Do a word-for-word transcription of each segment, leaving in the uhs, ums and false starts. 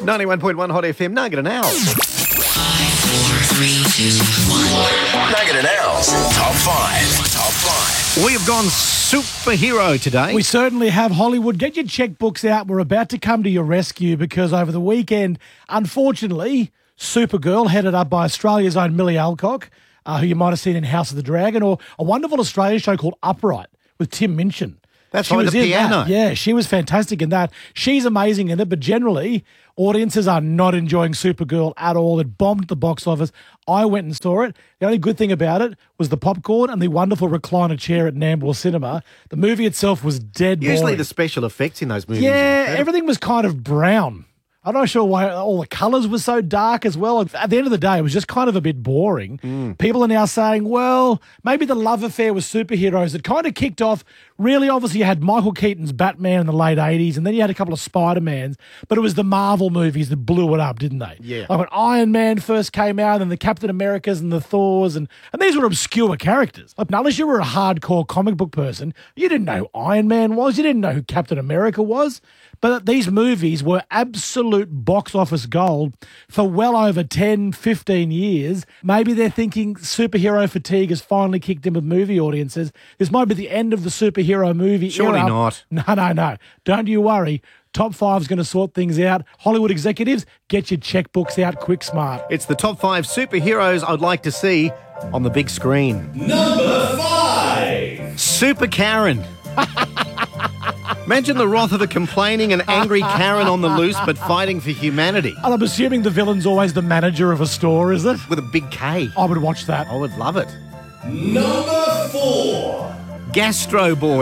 ninety-one point one Hot F M, Nugget and Owls. Five, four, three, two, one. Nugget and Owls, top five. Top five. We have gone superhero today. We certainly have. Hollywood, get your checkbooks out. We're about to come to your rescue because over the weekend, unfortunately, Supergirl, headed up by Australia's own Millie Alcock, uh, who you might have seen in House of the Dragon, or a wonderful Australian show called Upright with Tim Minchin. That's she right, was the in piano. That. Yeah, she was fantastic in that. She's amazing in it, but generally, audiences are not enjoying Supergirl at all. It bombed the box office. I went and saw it. The only good thing about it was the popcorn and the wonderful recliner chair at Nambour Cinema. The movie itself was dead boring. Usually the special effects in those movies. Yeah, everything was kind of brown. I'm not sure why all the colours were so dark as well. At the end of the day, it was just kind of a bit boring. Mm. People are now saying, well, maybe the love affair with superheroes, it kind of kicked off. Really, obviously, you had Michael Keaton's Batman in the late eighties, and then you had a couple of Spider-Mans, but it was the Marvel movies that blew it up, didn't they? Yeah. Like when Iron Man first came out, and the Captain Americas and the Thors, and, and these were obscure characters. Like, unless you were a hardcore comic book person, you didn't know who Iron Man was, you didn't know who Captain America was. But these movies were absolute box office gold for well over ten, fifteen years. Maybe they're thinking superhero fatigue has finally kicked in with movie audiences. This might be the end of the superhero movie Surely era. not. No, no, no. Don't you worry. Top Five's going to sort things out. Hollywood executives, get your checkbooks out quick smart. It's the top five superheroes I'd like to see on the big screen. Number five. Super Karen. Imagine the wrath of a complaining and angry Karen on the loose, but fighting for humanity. And I'm assuming the villain's always the manager of a store, is it? With a big K. I would watch that. I would love it. Number four. Gastro Boy.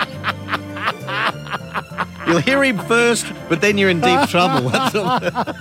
You'll hear him first, but then you're in deep trouble. That's all.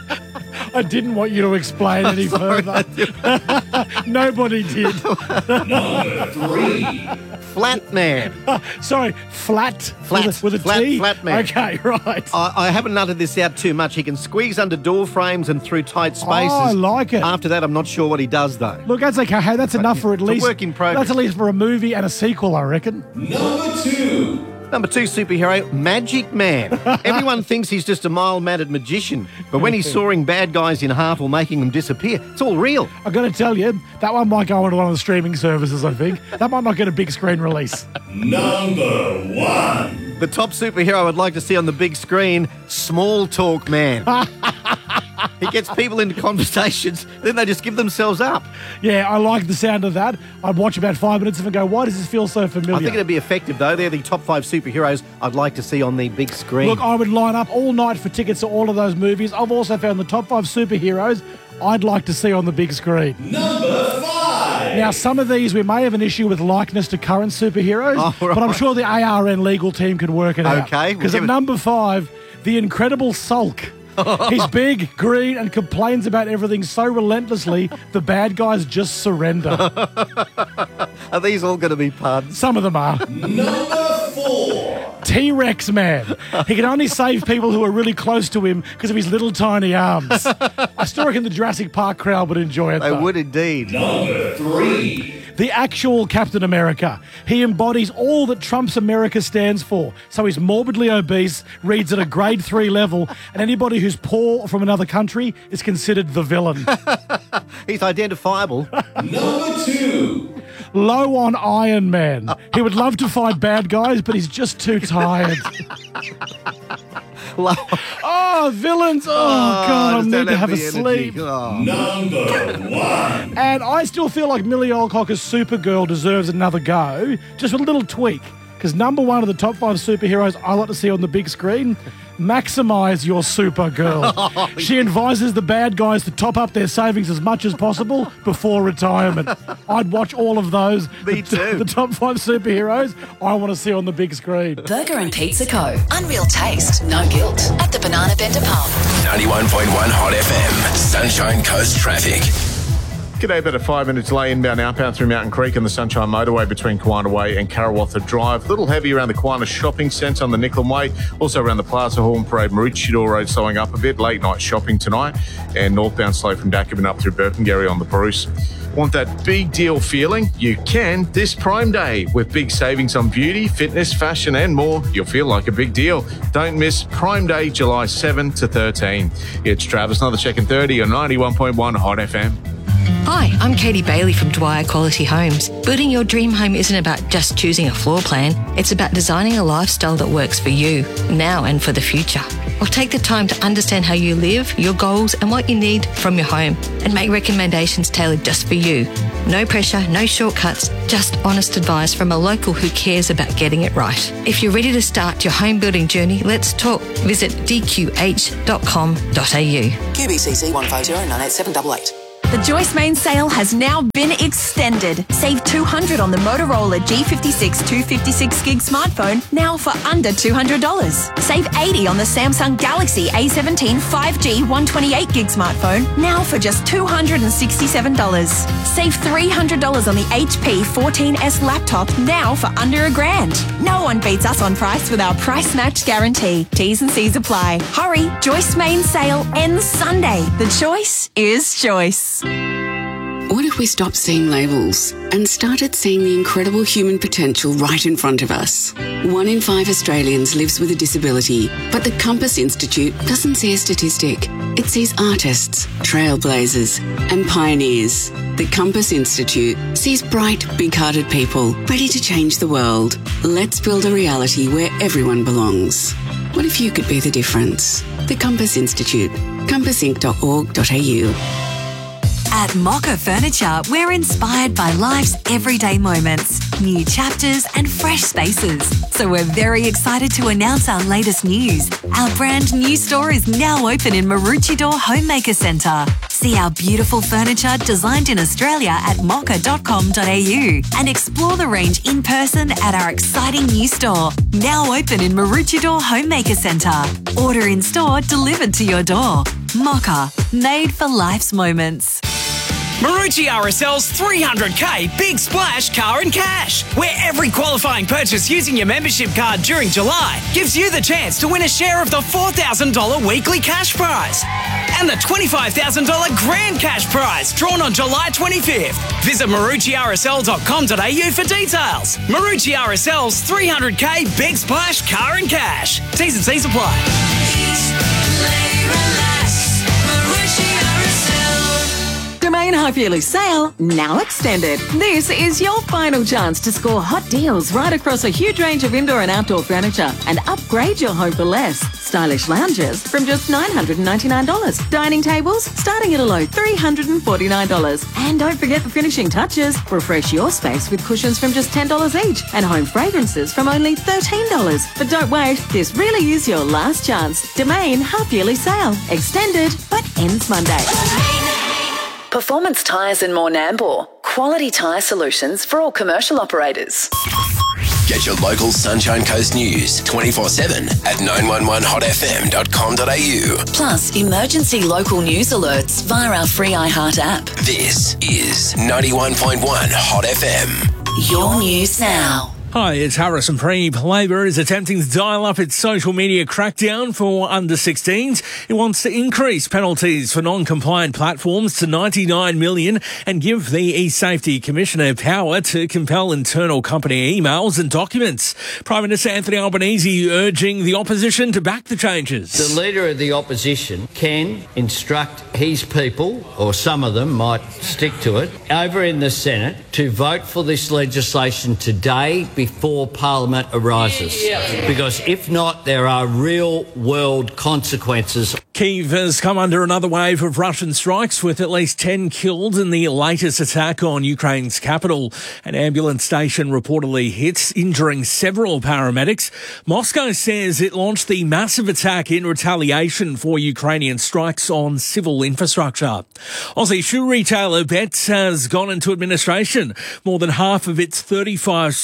I didn't want you to explain any Sorry, further. Nobody did. Number three. Flat Man. Sorry, flat. Flat. With a, with a Flat- T? flat man. Okay, right. I, I haven't nutted this out too much. He can squeeze under door frames and through tight spaces. Oh, I like it. After that, I'm not sure what he does, though. Look, that's okay. Hey, that's enough for at It's a least. work in progress. That's at least for a movie and a sequel, I reckon. Number two. Number two superhero, Magic Man. Everyone thinks he's just a mild-mannered magician, but when he's sawing bad guys in half or making them disappear, it's all real. I've got to tell you, that one might go onto one of the streaming services, I think. That might not get a big screen release. Number one. The top superhero I'd like to see on the big screen, Small Talk Man. He gets people into conversations, then they just give themselves up. Yeah, I like the sound of that. I'd watch about five minutes of it and go, why does this feel so familiar? I think it'd be effective, though. They're the top five superheroes I'd like to see on the big screen. Look, I would line up all night for tickets to all of those movies. I've also found the top five superheroes I'd like to see on the big screen. Number five. Now, some of these, we may have an issue with likeness to current superheroes, Oh, right. but I'm sure the A R N legal team could work it out. Okay, we'll Because give at it- number five, the Incredible Sulk. He's big, green, and complains about everything so relentlessly, the bad guys just surrender. Are these all going to be puns? Some of them are. Number four. T-Rex Man. He can only save people who are really close to him because of his little tiny arms. I still reckon the Jurassic Park crowd would enjoy it, They though. would indeed. Number three. The actual Captain America. He embodies all that Trump's America stands for. So he's morbidly obese, reads at a grade three level, and anybody who's poor from another country is considered the villain. He's identifiable. Number two. Low on Iron Man. He would love to fight bad guys, but he's just too tired. Oh, villains. Oh, God, I just need don't to have a the energy. sleep. Oh. Number one. And I still feel like Millie Alcock as Supergirl deserves another go, just with a little tweak. Because number one of the top five superheroes I like to see on the big screen, maximise your Supergirl. She advises the bad guys to top up their savings as much as possible before retirement. I'd watch all of those. Me the, too. The top five superheroes I want to see on the big screen. Burger and Pizza Co. Unreal taste, no guilt. At the Banana Bender Pub. ninety-one point one Hot F M. Sunshine Coast Traffic. G'day, about a five minute delay inbound outbound through Mountain Creek and the Sunshine Motorway between Kiwana Way and Karawatha Drive. A little heavy around the Kiwana Shopping Centre on the Nicklin Way. Also around the Plaza Hall and Parade Maroochydore Road slowing up a bit. Late night shopping tonight. And northbound slow from Dacabin up through Burpengary on the Bruce. Want that big deal feeling? You can this Prime Day. With big savings on beauty, fitness, fashion and more, you'll feel like a big deal. Don't miss Prime Day, July seventh to thirteenth. It's Travis, another check in thirty on ninety-one point one Hot F M. Hi, I'm Katie Bailey from Dwyer Quality Homes. Building your dream home isn't about just choosing a floor plan. It's about designing a lifestyle that works for you, now and for the future. We'll take the time to understand how you live, your goals and what you need from your home and make recommendations tailored just for you. No pressure, no shortcuts, just honest advice from a local who cares about getting it right. If you're ready to start your home building journey, let's talk. Visit d q h dot com dot a u. Q B C C one five zero nine eight seven eight eight. The Joyce Main sale has now been extended. Save two hundred dollars on the Motorola G fifty-six two fifty-six gig smartphone, now for under two hundred dollars. Save eighty dollars on the Samsung Galaxy A seventeen five G one twenty-eight gig smartphone, now for just two hundred sixty-seven dollars. Save three hundred dollars on the H P fourteen S laptop, now for under a grand. No one beats us on price with our price match guarantee. T's and C's apply. Hurry, Joyce Main sale ends Sunday. The choice is choice. What if we stopped seeing labels and started seeing the incredible human potential right in front of us? One in five Australians lives with a disability, but the Compass Institute doesn't see a statistic. It sees artists, trailblazers, and pioneers. The Compass Institute sees bright, big-hearted people ready to change the world. Let's build a reality where everyone belongs. What if you could be the difference? The Compass Institute. compass inc dot org dot a u. At Mocha Furniture, we're inspired by life's everyday moments, new chapters and fresh spaces. So we're very excited to announce our latest news. Our brand new store is now open in Maroochydore Homemaker Centre. See our beautiful furniture designed in Australia at mocha dot com dot a u and explore the range in person at our exciting new store, now open in Maroochydore Homemaker Centre. Order in store, delivered to your door. Mocha, made for life's moments. Marucci R S L's three hundred K Big Splash Car and Cash, where every qualifying purchase using your membership card during July gives you the chance to win a share of the four thousand dollars weekly cash prize and the twenty-five thousand dollars grand cash prize drawn on July twenty-fifth. Visit marucci r s l dot com dot a u for details. Marucci R S L's three hundred K Big Splash Car and Cash. T's and C's apply. Domain Half Yearly Sale now extended. This is your final chance to score hot deals right across a huge range of indoor and outdoor furniture and upgrade your home for less. Stylish lounges from just nine hundred ninety-nine dollars. Dining tables starting at a low three hundred forty-nine dollars. And don't forget the finishing touches. Refresh your space with cushions from just ten dollars each and home fragrances from only thirteen dollars. But don't wait, this really is your last chance. Domain Half Yearly Sale. Extended, but ends Monday. Performance Tyres and More Nambour. Quality tyre solutions for all commercial operators. Get your local Sunshine Coast news twenty-four seven at nine one one hot f m dot com dot a u. Plus, emergency local news alerts via our free iHeart app. This is ninety-one point one Hot F M. Your news now. Hi, it's Harrison Preeb. Labor is attempting to dial up its social media crackdown for under sixteens. It wants to increase penalties for non-compliant platforms to ninety-nine million dollars and give the eSafety Commissioner power to compel internal company emails and documents. Prime Minister Anthony Albanese urging the opposition to back the changes. The Leader of the Opposition can instruct his people, or some of them might stick to it, over in the Senate to vote for this legislation today before Parliament arises. Because if not, there are real world consequences. Kyiv has come under another wave of Russian strikes with at least ten killed in the latest attack on Ukraine's capital. An ambulance station reportedly hit, injuring several paramedics. Moscow says it launched the massive attack in retaliation for Ukrainian strikes on civil infrastructure. Aussie shoe retailer Betts has gone into administration. More than half of its thirty-five stores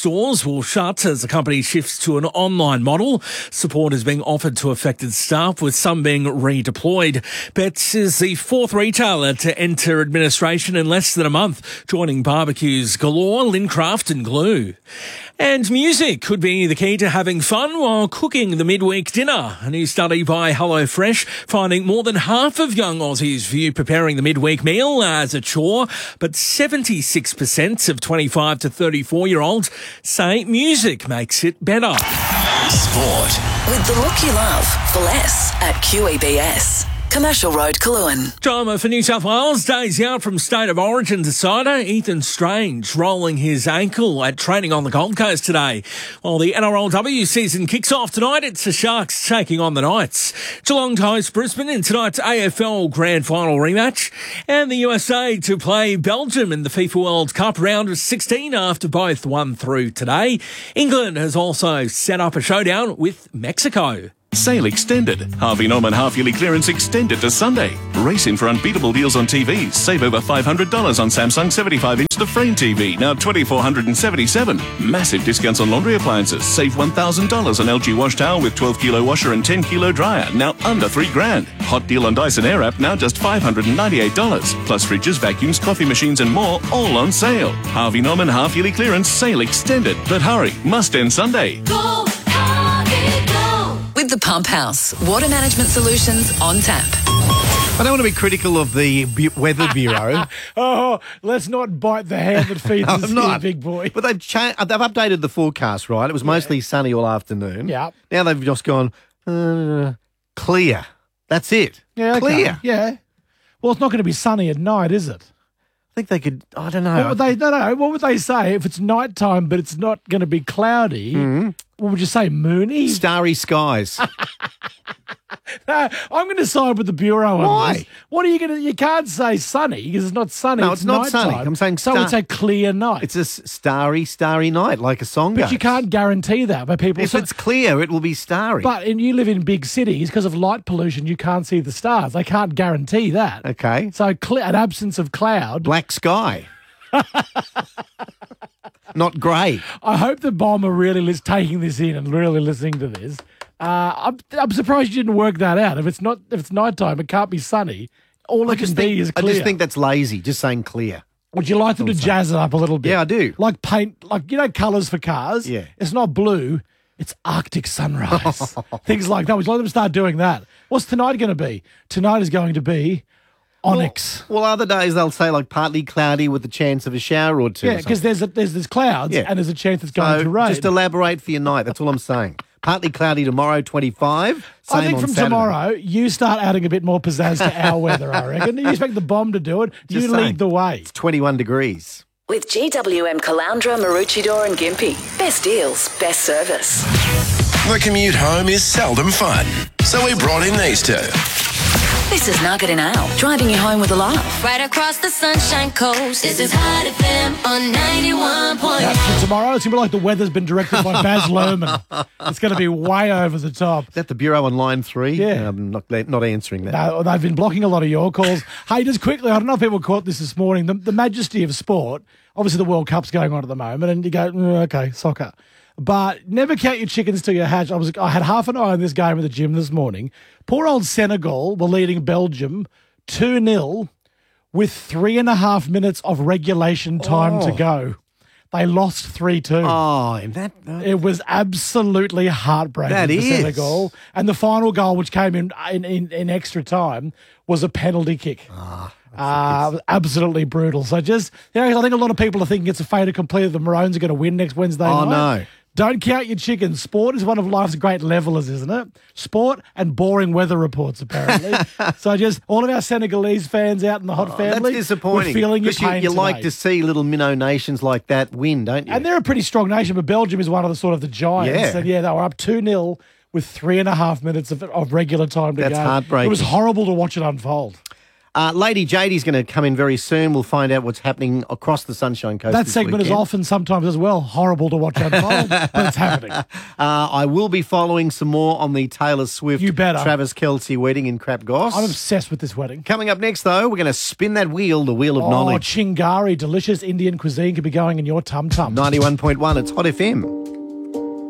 will shut as the company shifts to an online model. Support is being offered to affected staff, with some being redeployed. Betts is the fourth retailer to enter administration in less than a month, joining barbecues galore, Lincraft and Glue. And music could be the key to having fun while cooking the midweek dinner. A new study by HelloFresh finding more than half of young Aussies view preparing the midweek meal as a chore, but seventy-six percent of twenty-five to thirty-four-year-olds say music makes it better. Sport. With the look you love for less at Q E B S. Commercial Road, Coolouan. Drama for New South Wales. Days out from State of Origin decider Ethan Strange rolling his ankle at training on the Gold Coast today. While the N R L W season kicks off tonight, it's the Sharks taking on the Knights. Geelong to host Brisbane in tonight's A F L Grand Final rematch. And the U S A to play Belgium in the FIFA World Cup round of sixteen after both won through today. England has also set up a showdown with Mexico. Sale extended. Harvey Norman half-yearly clearance extended to Sunday. Race in for unbeatable deals on T Vs. Save over five hundred dollars on Samsung seventy-five inch The Frame T V, now two thousand four hundred seventy-seven dollars. Massive discounts on laundry appliances. Save one thousand dollars on L G wash towel with twelve kilo washer and ten kilo dryer, now under three grand. Hot deal on Dyson Airwrap, now just five hundred ninety-eight dollars. Plus fridges, vacuums, coffee machines and more, all on sale. Harvey Norman half-yearly clearance sale extended. But hurry, must end Sunday. Go, Harvey, go. With the Pump House, water management solutions on tap. I don't want to be critical of the Bu- Weather Bureau. Oh, let's not bite the hand that feeds us, I'm not. here, big boy. But they've cha- they've updated the forecast, right? It was mostly sunny all afternoon. Yeah. Now they've just gone uh, clear. That's it. Yeah, okay. Clear. Yeah. Well, it's not going to be sunny at night, is it? I think they could. I don't know. What would they? No, no. What would they say if it's nighttime, but it's not going to be cloudy? Mm-hmm. What would you say? Moony, starry skies. No, I'm going to side with the Bureau on Why? this. What are you going to? You can't say sunny because it's not sunny. No, it's not sunny. nighttime. I'm saying so. star- It's a clear night. It's a s- starry, starry night, like a song but goes. you can't guarantee that. But people, If so- it's clear, it will be starry. But and you live in big cities because of light pollution, you can't see the stars. They can't guarantee that. Okay. So cl- an absence of cloud, black sky. Not grey. I hope the bomb are really lis- taking this in and really listening to this. Uh, I'm, I'm surprised you didn't work that out. If it's not, if it's nighttime, it can't be sunny. All I it can just be think, is I clear. just think that's lazy, just saying clear. Would you like them to jazz it up a little bit? Yeah, I do. Like paint, like, you know, colours for cars? Yeah. It's not blue, it's Arctic sunrise. Things like that. Would you like them to start doing that? What's tonight going to be? Tonight is going to be onyx. Well, well, other days they'll say like partly cloudy with the chance of a shower or two. Yeah, because there's, a- there's there's clouds Yeah. and there's a chance it's going So to rain. just elaborate for your night. That's all I'm saying. Partly cloudy tomorrow, twenty-five. Same I think on from Saturday. tomorrow, you start adding a bit more pizzazz to our weather, I reckon. You expect the bomb to do it. Just you saying. lead the way. It's twenty-one degrees. With G W M Caloundra, Maroochydore and Gympie. Best deals, best service. The commute home is seldom fun, so we brought in these two. This is Nugget and Al, driving you home with a laugh. Right across the Sunshine Coast. This is Hot F M on ninety-one point Now, for tomorrow, it's going to be like the weather's been directed by Baz Luhrmann. It's going to be way over the top. Is that the Bureau on line three? Yeah. I'm not, not answering that. No, they've been blocking a lot of your calls. Hey, just quickly, I don't know if people caught this this morning. The, the majesty of sport, obviously the World Cup's going on at the moment, and you go, mm, okay, soccer. But never count your chickens till you hatch. I was, I had half an eye on this game at the gym this morning. Poor old Senegal were leading Belgium two nil with three and a half minutes of regulation time Oh. to go. They lost three two. Oh, and that... Uh, It was absolutely heartbreaking That for is. Senegal. And the final goal, which came in in, in, in extra time, was a penalty kick. Ah, Uh, it was absolutely brutal. So just, you know, I think a lot of people are thinking it's a fait accompli that the Maroons are going to win next Wednesday Oh, night. no. Don't count your chickens. Sport is one of life's great levelers, isn't it? Sport and boring weather reports, apparently. So just all of our Senegalese fans out in the hot oh, family, that's disappointing. we're feeling your Because you, pain you like today. to see little minnow nations like that win, don't you? And they're a pretty strong nation, but Belgium is one of the sort of the giants. Yeah. And yeah, they were up two nil with three and a half minutes of, of regular time to That's go. heartbreaking. It was horrible to watch it unfold. Uh, Lady Jadie's going to come in very soon. We'll find out what's happening across the Sunshine Coast. That this segment weekend. is often sometimes as well horrible to watch unfold, but it's happening. Uh, I will be following some more on the Taylor Swift, You better. Travis Kelce wedding in Crap Goss. I'm obsessed with this wedding. Coming up next, though, we're going to spin that wheel, the wheel of Oh, knowledge. Chingari, delicious Indian cuisine could be going in your tum-tum. ninety-one point one, it's Hot F M.